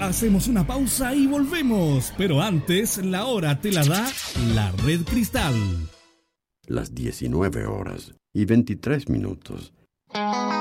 Hacemos una pausa y volvemos, pero antes la hora te la da la Red Cristal. Las 19 horas y 23 minutos.